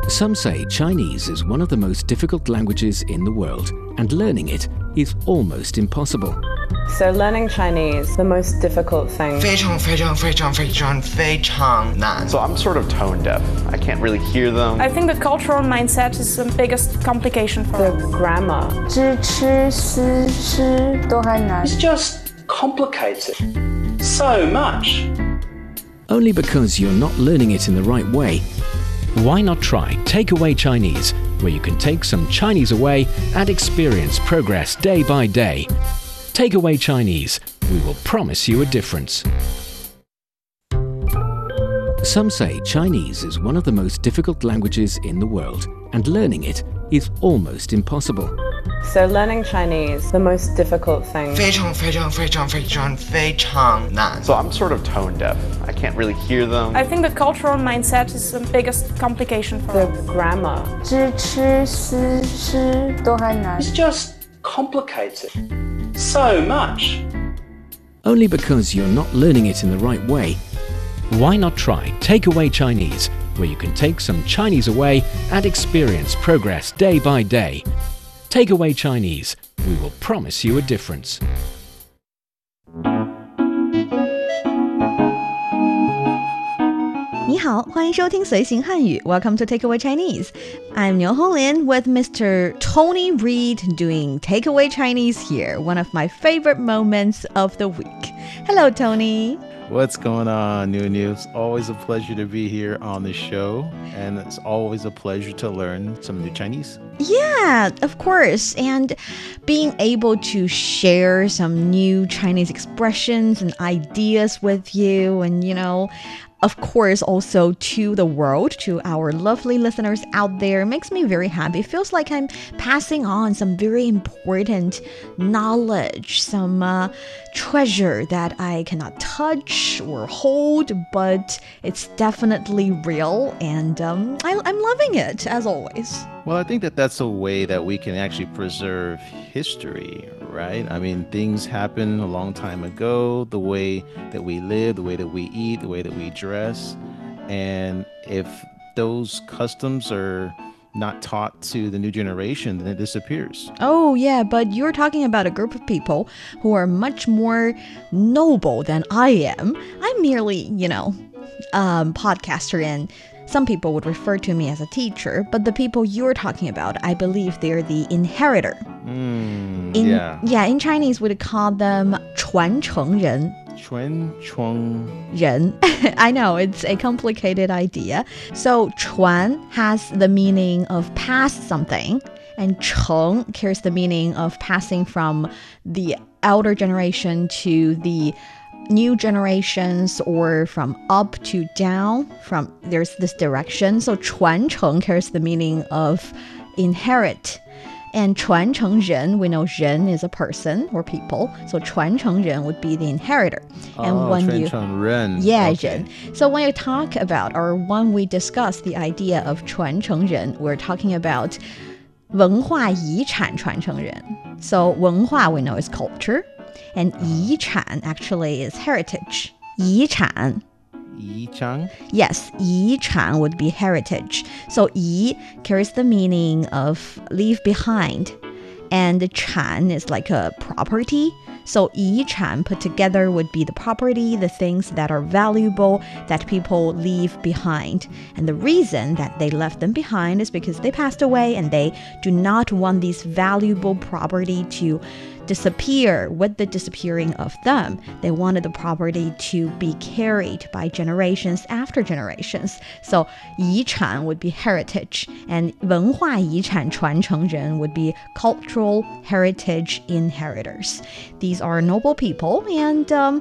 Some say Chinese is one of the most difficult languages in the world, and learning it is almost impossible. So learning Chinese, the most difficult thing. 非常难. So I'm sort of tone deaf. I can't really hear them. I think the cultural mindset is the biggest complication for The us. grammar. 知吃思诗都还难。 It's just complicated. So much. Only because you're not learning it in the right way. Why not try Takeaway Chinese, where you can take some Chinese away and experience progress day by day. Takeaway Chinese, we will promise you a difference. Some say Chinese is one of the most difficult languages in the world, and learning it is almost impossible. So learning Chinese, the most difficult thing. 非常难. So I'm sort of tone deaf. I can't really hear them. I think the cultural mindset is the biggest complication for The us. grammar. 知吃思诗都还难。 It's just complicated. So much. Only because you're not learning it in the right way. Why not try Takeaway Chinese, where you can take some Chinese away and experience progress day by day. Takeaway Chinese, we will promise you a difference. 你好，欢迎收听随行汉语 Welcome to Takeaway Chinese. I'm Niu Honglin with Mr. Tony Reed doing Takeaway Chinese here, one of my favorite moments of the week. Hello, Tony. What's going on, New? It's always a pleasure to be here on the show, and it's always a pleasure to learn some new Chinese. Yeah, of course. And being able to share some new Chinese expressions and ideas with you and, of course, also to the world, to our lovely listeners out there, makes me very happy. It feels like I'm passing on some very important knowledge, some treasure that I cannot touch or hold, but it's definitely real, and I'm loving it, as always. Well, I think that's a way that we can actually preserve history, right? I mean, things happened a long time ago, the way that we live, the way that we eat, the way that we dress. And if those customs are not taught to the new generation, then it disappears. Oh, yeah, but you're talking about a group of people who are much more noble than I am. I'm merely, podcaster, and some people would refer to me as a teacher, but the people you're talking about, I believe they're the inheritor. In Chinese, we'd call them 传承人. 传承人. I know, it's a complicated idea. So 传 has the meaning of pass something, and 承 carries the meaning of passing from the elder generation to the new generations, or from up to down, from there's this direction. So 传承 carries the meaning of inherit. And 传承人, we know 人 is a person or people. So 传承人 would be the inheritor. And when 传承人. Yeah, Okay. 人. So when you talk about, or when we discuss the idea of 传承人, we're talking about 文化遗产传承人. So 文化 we know is culture. And 遗产 actually is heritage. 遗产. 遗产? Yes, 遗产 would be heritage. So 遗 carries the meaning of leave behind. And 产 is like a property. So 遗产 put together would be the property, the things that are valuable that people leave behind. And the reason that they left them behind is because they passed away, and they do not want these valuable property to disappear with the disappearing of them. They wanted the property to be carried by generations after generations. So 遗产 would be heritage, and 文化遗产传承人 would be cultural heritage inheritors. These are noble people, and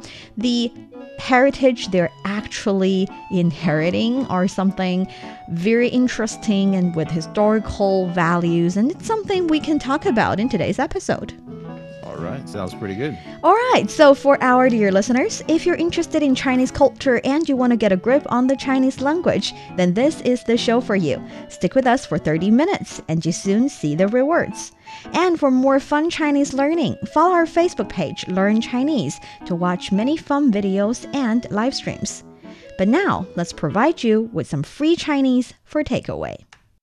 the heritage they're actually inheriting are something very interesting and with historical values, and it's something we can talk about in today's episode. All right, sounds pretty good. All right, so for our dear listeners, if you're interested in Chinese culture and you want to get a grip on the Chinese language, then this is the show for you. Stick with us for 30 minutes and you soon see the rewards. And for more fun Chinese learning, follow our Facebook page, Learn Chinese, to watch many fun videos and live streams. But now, let's provide you with some free Chinese for takeaway.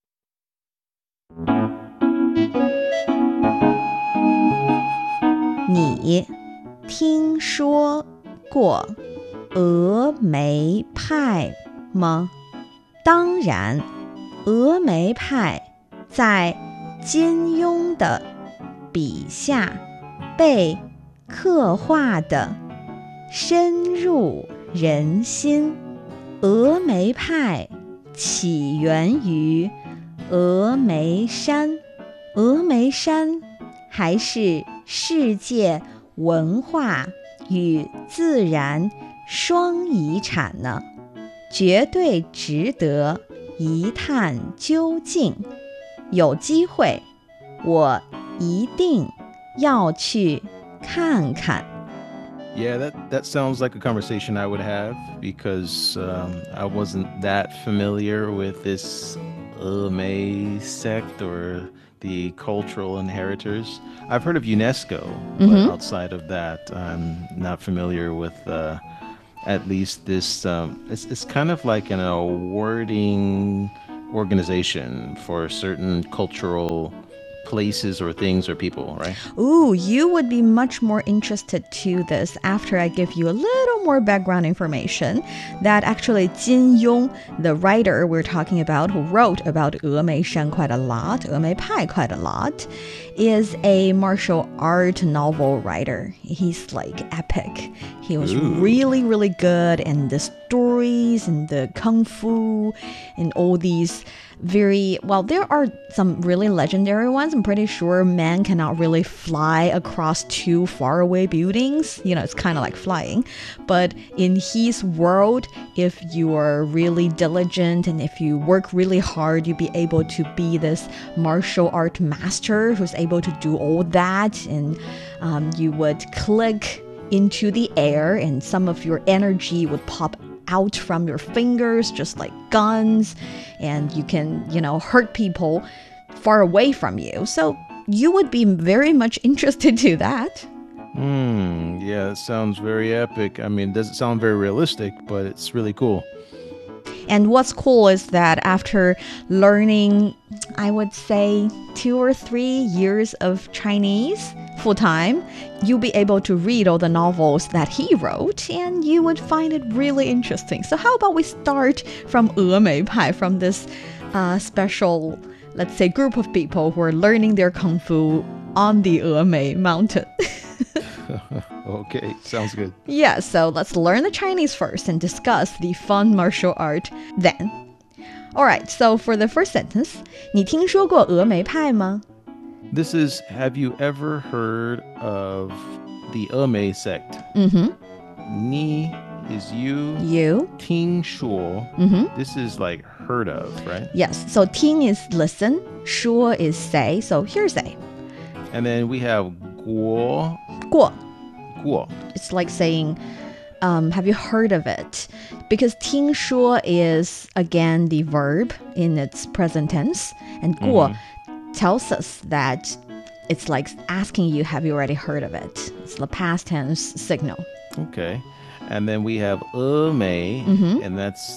你听说过峨眉派吗？当然，峨眉派在金庸的笔下被刻画的深入人心。峨眉派起源于峨眉山，峨眉山还是世界文化与自然双遗产呢，绝对值得一探究竟。有机会，我一定要去看看。 Yeah, that sounds like a conversation I would have because I wasn't that familiar with this May sect or the cultural inheritors. I've heard of UNESCO, but outside of that, I'm not familiar with at least this. It's kind of like an awarding organization for certain cultural places or things or people, right? Ooh, you would be much more interested to this after I give you a little more background information that actually Jin Yong, the writer we're talking about, who wrote about 峨眉山 quite a lot, 峨眉派 quite a lot, is a martial art novel writer. He's like epic. He was really, really good in the stories and the kung fu and all these there are some really legendary ones. I'm pretty sure man cannot really fly across two faraway buildings. You know, it's kind of like flying. But in his world, if you are really diligent and if you work really hard, you'll be able to be this martial art master who's able to do all that. And you would click into the air and some of your energy would pop out from your fingers, just like guns, and you can, hurt people far away from you. So you would be very much interested to that. Yeah, it sounds very epic. I mean, it doesn't sound very realistic, but it's really cool. And what's cool is that after learning, I would say 2 or 3 years of Chinese full time, you'll be able to read all the novels that he wrote and you would find it really interesting. So how about we start from 峨眉派, from this special, let's say, group of people who are learning their kung fu on the 峨眉mountain. Okay, sounds good. Yeah, so let's learn the Chinese first and discuss the fun martial art then. Alright, so for the first sentence, 你听说过峨眉派吗? This is, have you ever heard of the May sect? Ni is you. You. 听说. This is like heard of, right? Yes, so 听 is listen, 说 is say, so hearsay. And then we have 过. 过. 过. It's like saying, have you heard of it? Because 听说 is, again, the verb in its present tense. And 过 tells us that it's like asking you, have you already heard of it? It's the past tense signal. Okay. And then we have May, and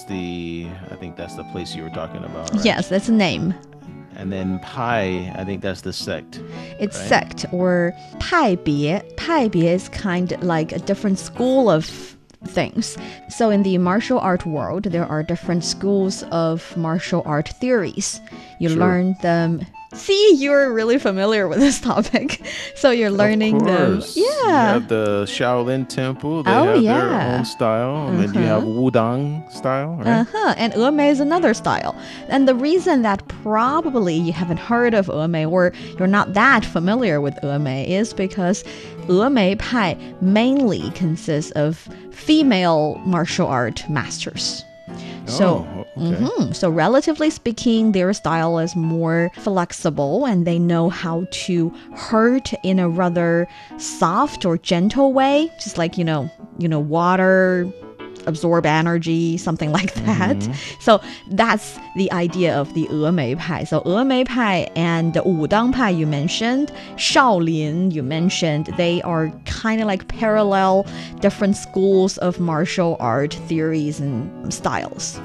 I think that's the place you were talking about, right? Yes, that's a name. And then Pai, I think that's the sect. It's right? sect or 派别. 派别 is kind of like a different school of things. So in the martial art world, there are different schools of martial art theories. You learn them. See, you're really familiar with this topic. So you're learning them. Yeah. You have the Shaolin Temple. They have their own style. And then you have Wudang style, right? And 峨眉 is another style. And the reason that probably you haven't heard of 峨眉or you're not that familiar with 峨眉is because 峨眉派 mainly consists of female martial art masters. So, so relatively speaking, their style is more flexible and they know how to hurt in a rather soft or gentle way, just like, water absorb energy, something like that. So that's the idea of the 峨眉派. So 峨眉派and the Wudang派you mentioned, Shaolin you mentioned, they are kind of like parallel different schools of martial art theories and styles.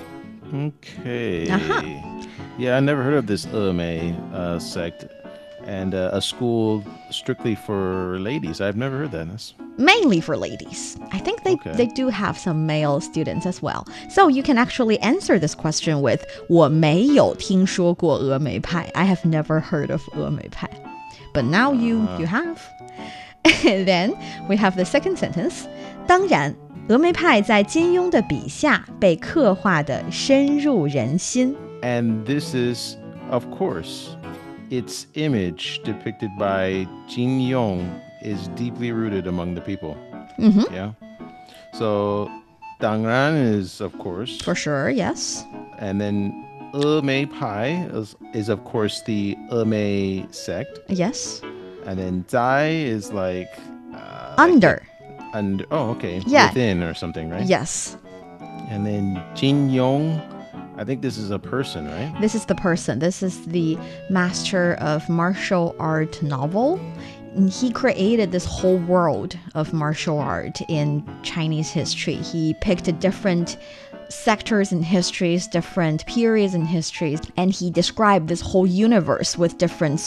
Okay. Uh-huh. Yeah, I never heard of this sect and a school strictly for ladies. I've never heard that. Mainly for ladies. I think Okay. they do have some male students as well. So you can actually answer this question with 我没有听说过峨眉派. I have never heard of 峨眉派. But now you have. Then we have the second sentence. 当然峨眉派在金庸的笔下被刻画得深入人心. And this is, of course, its image depicted by Jin Yong is deeply rooted among the people. Mm-hmm. Yeah. So, 当然 is, of course. For sure, yes. And then 峨眉派 is of course, the 峨眉sect. Yes. And then 在 is like... Under. Under. Oh, okay. Yeah. Within or something, right? Yes. And then Jin Yong, I think this is a person, right? This is the person. This is the master of martial art novel. And he created this whole world of martial art in Chinese history. He picked different sectors in histories, different periods in histories, and he described this whole universe with different